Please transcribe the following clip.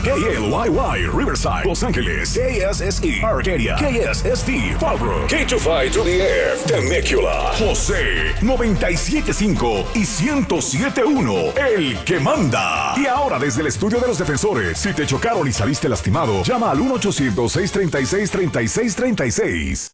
KLYY Riverside, Los Ángeles, KSSE Arcadia, KSST Fallbrook, K25 to the F, Temecula, José 97.5 y 107.1, el que manda. Y ahora desde el estudio de los defensores, si te chocaron y saliste lastimado, llama al 1-800-636-3636.